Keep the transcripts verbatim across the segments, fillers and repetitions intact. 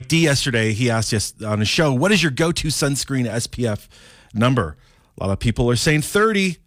Mike D yesterday, he asked us on his show, what is your go-to sunscreen S P F number? A lot of people are saying thirty.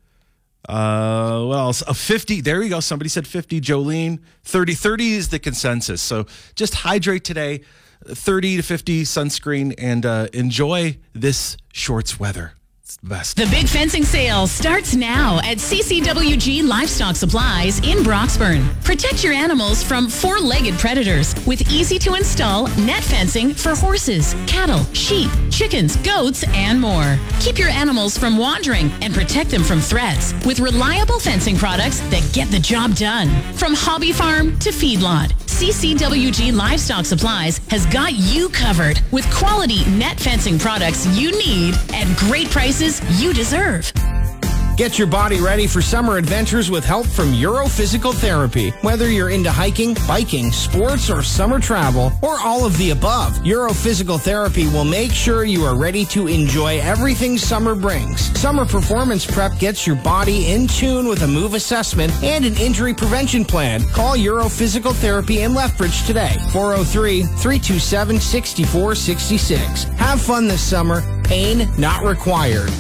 Uh, well, a fifty. There you go. Somebody said fifty. Jolene, thirty. thirty is the consensus. So just hydrate today. thirty to fifty sunscreen and uh, enjoy this shorts weather. It's the best. The big fencing sale starts now at C C W G Livestock Supplies in Broxburn. Protect your animals from four-legged predators with easy-to-install net fencing for horses, cattle, sheep, chickens, goats, and more. Keep your animals from wandering and protect them from threats with reliable fencing products that get the job done. From hobby farm to feedlot, C C W G Livestock Supplies has got you covered with quality net fencing products you need at great prices you deserve. Get your body ready for summer adventures with help from Euro Physical Therapy. Whether you're into hiking, biking, sports, or summer travel, or all of the above, Euro Physical Therapy will make sure you are ready to enjoy everything summer brings. Summer Performance Prep gets your body in tune with a move assessment and an injury prevention plan. Call Euro Physical Therapy in Lethbridge today. four oh three, three two seven, six four six six. Have fun this summer. Pain not required.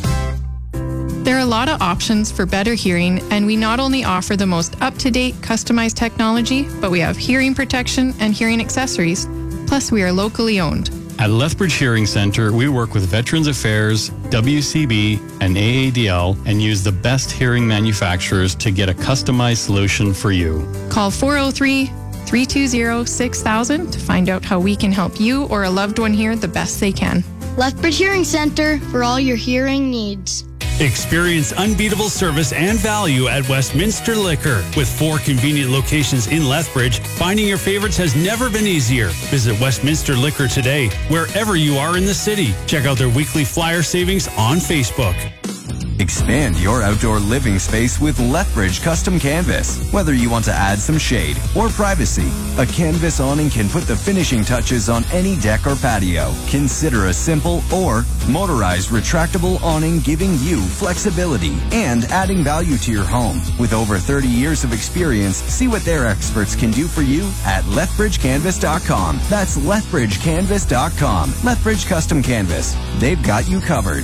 There are a lot of options for better hearing, and we not only offer the most up-to-date, customized technology, but we have hearing protection and hearing accessories. Plus, we are locally owned. At Lethbridge Hearing Center, we work with Veterans Affairs, W C B, and A A D L and use the best hearing manufacturers to get a customized solution for you. Call four oh three, three two zero, six thousand to find out how we can help you or a loved one hear the best they can. Lethbridge Hearing Center for all your hearing needs. Experience unbeatable service and value at Westminster Liquor. With four convenient locations in Lethbridge, finding your favorites has never been easier. Visit Westminster Liquor today, wherever you are in the city. Check out their weekly flyer savings on Facebook. Expand your outdoor living space with Lethbridge Custom Canvas. Whether you want to add some shade or privacy, a canvas awning can put the finishing touches on any deck or patio. Consider a simple or motorized retractable awning, giving you flexibility and adding value to your home. With over thirty years of experience, see what their experts can do for you at Lethbridge Canvas dot com. That's Lethbridge Canvas dot com. Lethbridge Custom Canvas. They've got you covered.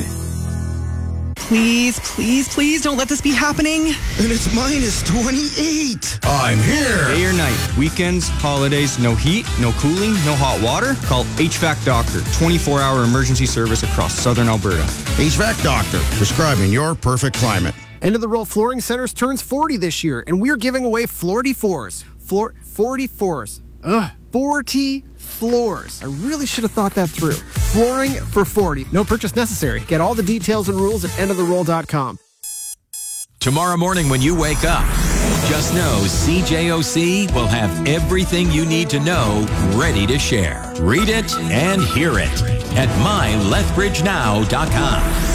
Please, please, please don't let this be happening. And it's minus twenty-eight. I'm here. Day or night, weekends, holidays, no heat, no cooling, no hot water? Call H V A C Doctor, twenty-four hour emergency service across southern Alberta. H V A C Doctor, prescribing your perfect climate. End of the Roll Flooring Centers turns forty this year, and we're giving away forty-fours. Floor, forty-fours. Ugh, forty floors. I really should have thought that through. Flooring for forty. No purchase necessary. Get all the details and rules at end of the roll dot com. Tomorrow morning when you wake up, just know C J O C will have everything you need to know ready to share. Read it and hear it at my lethbridge now dot com.